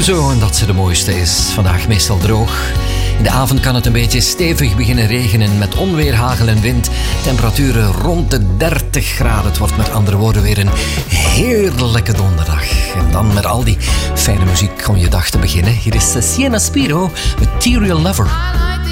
zo en dat ze de mooiste is. Vandaag meestal droog. In de avond kan het een beetje stevig beginnen regenen met onweer, hagel en wind. Temperaturen rond de 30 graden. Het wordt met andere woorden weer een heerlijke donderdag. En dan met al die fijne muziek om je dag te beginnen. Hier is Sienna Spiro, Material Lover.